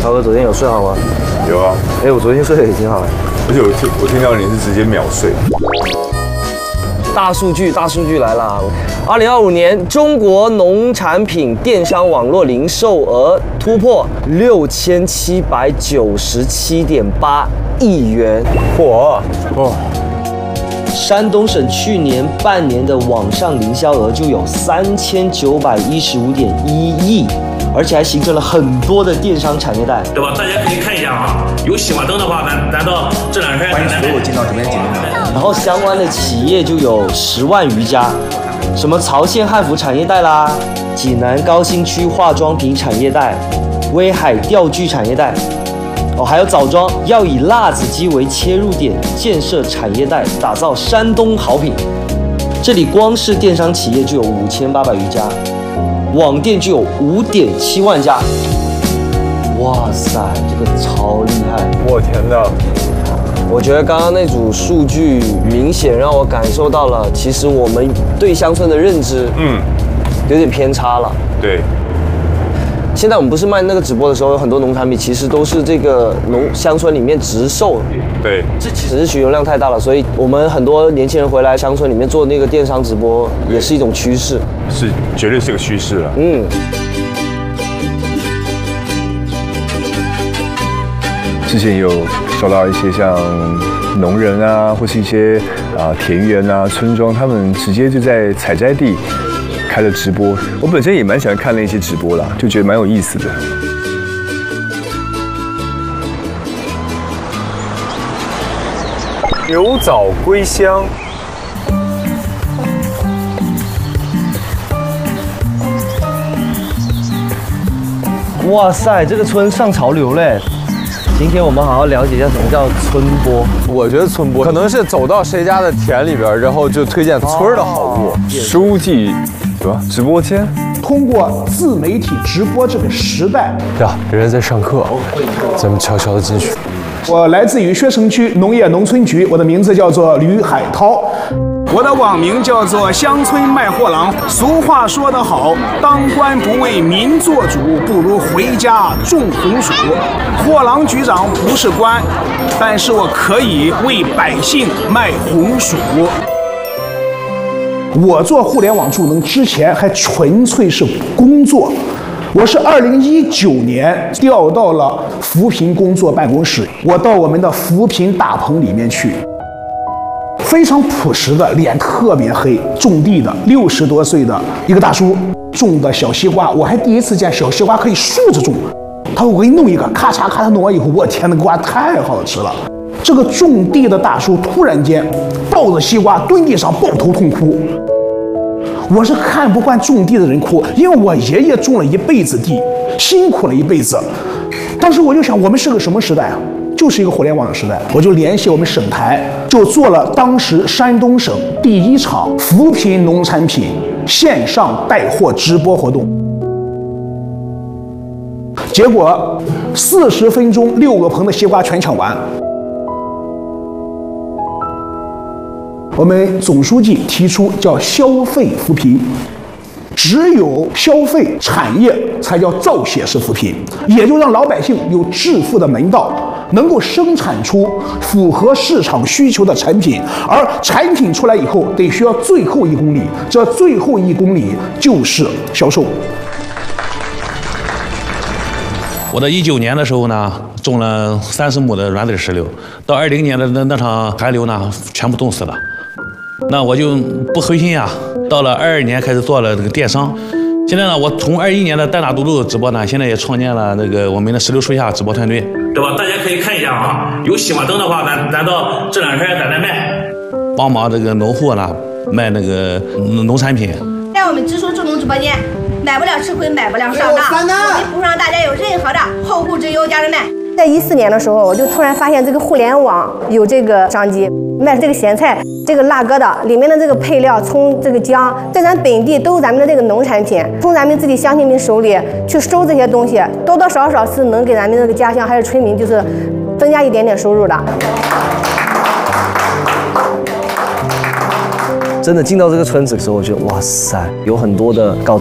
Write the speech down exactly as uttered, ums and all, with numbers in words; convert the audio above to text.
涛哥昨天有睡好吗？ 有啊。 哎，我昨天睡得也挺好。 而且我听我听到你是直接秒睡。 大数据，大数据来了！二零二五年中国农产品电商网络零售额突破六千七百九十七点八亿元。嚯！哦。山东省去年半年的网上零销额就有三千九百一十五点一亿，而且还形成了很多的电商产业带， 对吧？大家可以看一下啊，有喜欢灯的话，咱咱到这两天欢迎所有进到直播间节目的。 然后相关的企业就有十万余家，什么曹县汉服产业带啦，济南高新区化妆品产业带，威海钓具产业带。哦，还有枣庄要以辣子鸡为切入点，建设产业带，打造山东好品。这里光是电商企业就有五千八百余家，网店就有五点七万家。哇塞，这个超厉害！ 我天哪！ 我觉得刚刚那组数据明显让我感受到了，其实我们对乡村的认知，嗯，有点偏差了。 对。 现在我们不是卖那个直播的时候，有很多农产品其实都是这个农乡村里面直售。 对， 这其实需求量太大了，所以我们很多年轻人回来乡村里面做那个电商直播，也是一种趋势。 是，绝对是个趋势了。 嗯。 之前有收到一些像农人啊，或是一些啊、呃、田园啊、村庄，他们直接就在采摘地开了直播。我本身也蛮喜欢看那些直播啦，就觉得蛮有意思的。牛早归乡。 哇塞，这个村上潮流嘞！今天我们好好了解一下什么叫村播。 我觉得村播可能是走到谁家的田里边，然后就推荐村的好物。 书记，对吧？直播间。 通过自媒体直播这个时代， 呀，人家在上课，咱们悄悄的进去。 我来自于薛城区农业农村局，我的名字叫做吕海涛。我的网名叫做乡村卖货郎。俗话说得好，当官不为民做主，不如回家种红薯。货郎局长不是官，但是我可以为百姓卖红薯。我做互联网助能之前还纯粹是工作，我是二零一九年调到了扶贫工作办公室，我到我们的扶贫大棚里面去。非常朴实的，脸特别黑，种地的，六十多岁的一个大叔，种的小西瓜，我还第一次见小西瓜可以竖着种。他说我给你弄一个，咔嚓咔嚓弄完以后，我天，那个瓜太好吃了。这个种地的大叔突然间抱着西瓜蹲地上抱头痛哭。我是看不惯种地的人哭，因为我爷爷种了一辈子地，辛苦了一辈子。当时我就想，我们是个什么时代啊？就是一个互联网的时代。我就联系我们省台，就做了当时山东省第一场扶贫农产品线上带货直播活动。结果四十分钟六个棚的西瓜全抢完。我们总书记提出叫消费扶贫，只有消费产业才叫造血式扶贫，也就让老百姓有致富的门道，能够生产出符合市场需求的产品，而产品出来以后得需要最后一公里，这最后一公里就是销售。 我在一九年的时候呢，种了三十亩的软籽石榴，到二零年的那那场寒流呢，全部冻死了。那我就不灰心呀，到了二二年开始做了这个电商。现在呢，我从二一年的单打独斗直播呢，现在也创建了那个我们的石榴树下直播团队，对吧？大家可以看一下啊，有喜欢灯的话，咱咱到这两天咱再卖，帮忙这个农户呢卖那个农产品。 在我们知书助农直播间，买不了吃亏，买不了上当，我们不让大家有任何的后顾之忧，家人们。 在一四年的时候，我就突然发现这个互联网有这个商机，卖这个咸菜、这个辣疙瘩里面的这个配料葱、这个姜，在咱本地都是咱们的这个农产品，从咱们自己乡亲们手里去收这些东西，多多少少是能给咱们这个家乡还有村民就是增加一点点收入的。 真的进到这个村子的时候，我觉得哇塞，有很多的搞